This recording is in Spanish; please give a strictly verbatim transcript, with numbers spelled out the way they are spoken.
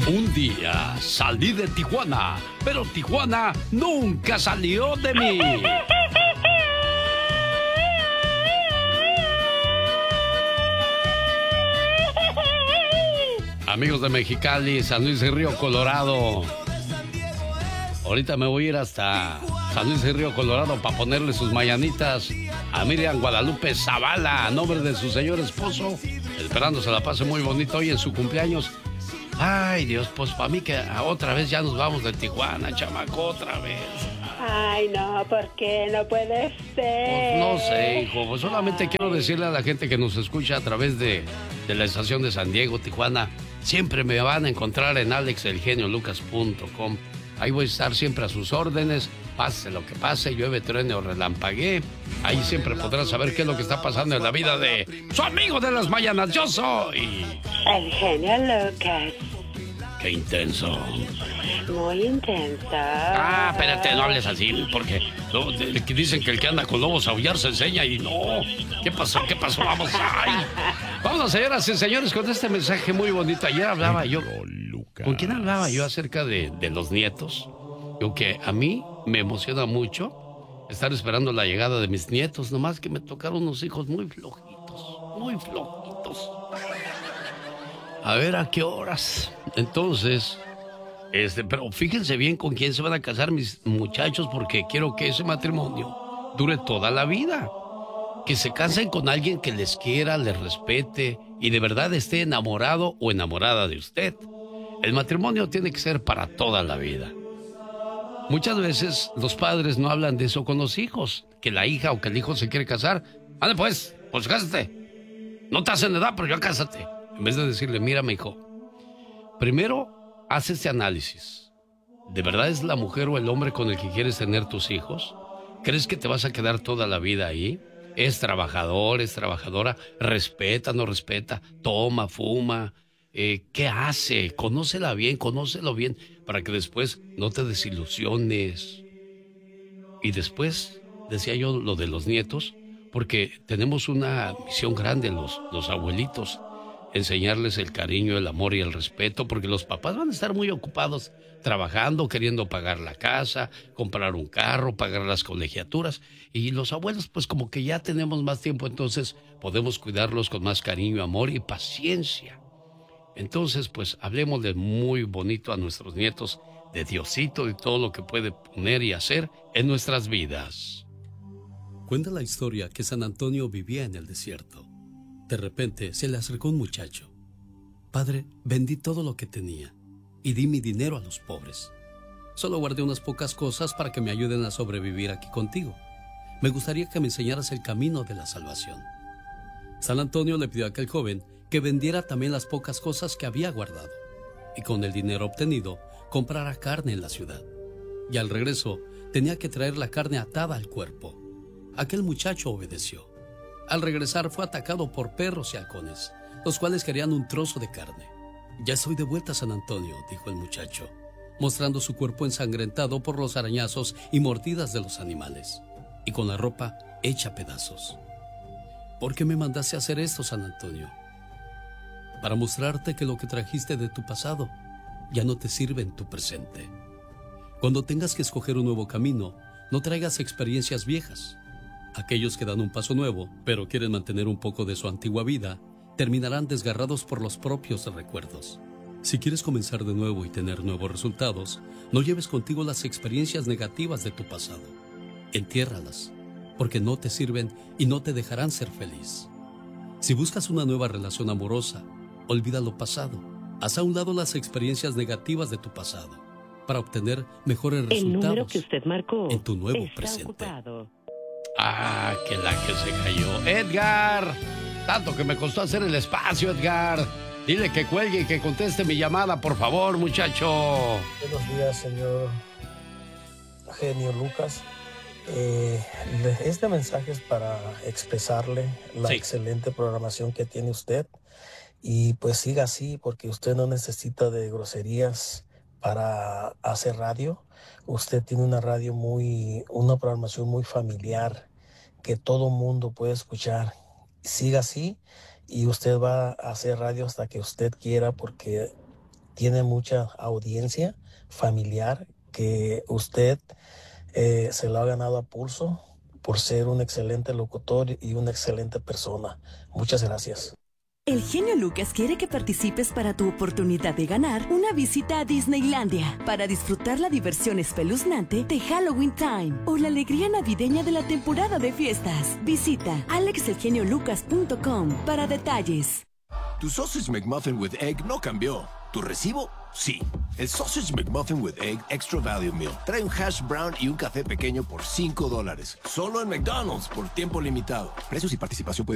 Un día salí de Tijuana, pero Tijuana nunca salió de mí. Amigos de Mexicali, San Luis y Río Colorado. Ahorita me voy a ir hasta San Luis y Río Colorado para ponerle sus mañanitas a Miriam Guadalupe Zavala a nombre de su señor esposo, esperando se la pase muy bonito hoy en su cumpleaños. Ay, Dios, pues para mí que otra vez ya nos vamos de Tijuana, chamaco, otra vez. Ay, no, ¿por qué? No puede ser. Pues no sé, hijo, pues solamente Ay. quiero decirle a la gente que nos escucha a través de, de la estación de San Diego, Tijuana, siempre me van a encontrar en alex el genio lucas punto com. Ahí voy a estar siempre a sus órdenes, pase lo que pase, llueve, truene o relampaguee. Ahí siempre podrás saber qué es lo que está pasando en la vida de su amigo de las mañanas. Yo soy... el genio Lucas. ¡Qué intenso! Muy intenso. Ah, espérate, no hables así, porque no, de, de, dicen que el que anda con lobos a aullar se enseña y no. ¿Qué pasó? ¿Qué pasó? Vamos, ay. Vamos, señoras y señores, con este mensaje muy bonito. Ayer hablaba yo... ¿Con quién hablaba yo acerca de, de los nietos? Yo que a mí me emociona mucho estar esperando la llegada de mis nietos, nomás que me tocaron unos hijos muy flojitos, muy flojitos. A ver a qué horas. Entonces, este, pero fíjense bien con quién se van a casar mis muchachos, porque quiero que ese matrimonio dure toda la vida. Que se casen con alguien que les quiera, les respete y de verdad esté enamorado o enamorada de usted. El matrimonio tiene que ser para toda la vida. Muchas veces los padres no hablan de eso con los hijos, que la hija o que el hijo se quiere casar. Ande pues, pues cásate. No te hacen edad, pero ya cásate. En vez de decirle, mira, mi hijo, primero haz este análisis. ¿De verdad es la mujer o el hombre con el que quieres tener tus hijos? ¿Crees que te vas a quedar toda la vida ahí? ¿Es trabajador, es trabajadora? ¿Respeta, no respeta? ¿Toma, fuma? Eh, ¿Qué hace? Conócela bien, conócelo bien, para que después no te desilusiones. Y después, decía yo lo de los nietos, porque tenemos una misión grande los, los abuelitos, enseñarles el cariño, el amor y el respeto, porque los papás van a estar muy ocupados trabajando, queriendo pagar la casa, comprar un carro, pagar las colegiaturas, y los abuelos pues como que ya tenemos más tiempo, entonces podemos cuidarlos con más cariño, amor y paciencia. Entonces, pues, hablemosle muy bonito a nuestros nietos de Diosito y todo lo que puede poner y hacer en nuestras vidas. Cuenta la historia que San Antonio vivía en el desierto. De repente se le acercó un muchacho. Padre, vendí todo lo que tenía y di mi dinero a los pobres. Solo guardé unas pocas cosas para que me ayuden a sobrevivir aquí contigo. Me gustaría que me enseñaras el camino de la salvación. San Antonio le pidió a aquel joven que vendiera también las pocas cosas que había guardado y con el dinero obtenido comprara carne en la ciudad. Y al regreso tenía que traer la carne atada al cuerpo. Aquel muchacho obedeció. Al regresar fue atacado por perros y halcones, los cuales querían un trozo de carne. Ya estoy de vuelta, San Antonio, dijo el muchacho, mostrando su cuerpo ensangrentado por los arañazos y mordidas de los animales, y con la ropa hecha a pedazos. ¿Por qué me mandaste a hacer esto, San Antonio? Para mostrarte que lo que trajiste de tu pasado ya no te sirve en tu presente. Cuando tengas que escoger un nuevo camino, no traigas experiencias viejas. Aquellos que dan un paso nuevo, pero quieren mantener un poco de su antigua vida, terminarán desgarrados por los propios recuerdos. Si quieres comenzar de nuevo y tener nuevos resultados, no lleves contigo las experiencias negativas de tu pasado. Entiérralas, porque no te sirven y no te dejarán ser feliz. Si buscas una nueva relación amorosa, olvida lo pasado. Haz a un lado las experiencias negativas de tu pasado para obtener mejores resultados. El número que usted marcó en tu nuevo está presente. ocupado. Ah, que la que se cayó. Edgar, tanto que me costó hacer el espacio, Edgar. Dile que cuelgue y que conteste mi llamada, por favor, muchacho. Buenos días, señor genio Lucas. Eh, este mensaje es para expresarle la sí. excelente programación que tiene usted. Y pues siga así, porque usted no necesita de groserías para hacer radio. Usted tiene una radio muy, una programación muy familiar que todo mundo puede escuchar. Siga así y usted va a hacer radio hasta que usted quiera, porque tiene mucha audiencia familiar que usted eh, se lo ha ganado a pulso por ser un excelente locutor y una excelente persona. Muchas gracias. El genio Lucas quiere que participes para tu oportunidad de ganar una visita a Disneylandia para disfrutar la diversión espeluznante de Halloween Time o la alegría navideña de la temporada de fiestas. Visita alex el genio lucas punto com para detalles. Tu Sausage McMuffin with Egg no cambió. ¿Tu recibo? Sí. El Sausage McMuffin with Egg Extra Value Meal trae un hash brown y un café pequeño por cinco dólares. Solo en McDonald's por tiempo limitado. Precios y participación pueden